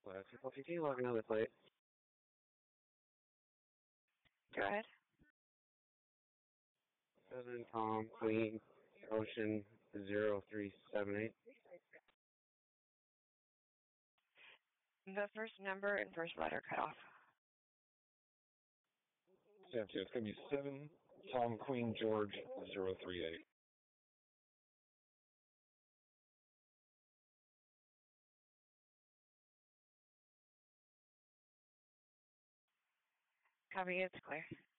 Classic LTT, logging on the plate. Go ahead. 7 Tom Queen Ocean 0378. The first number and first letter cut off. Yeah, it's going to be 7 Tom Queen George 038. Copy, it's clear.